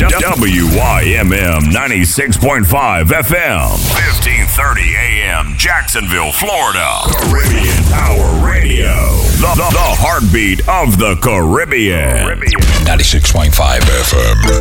WYMM 96.5 FM, 1530 AM, Jacksonville, Florida. Caribbean Power Radio. The heartbeat of the Caribbean. 96.5 FM.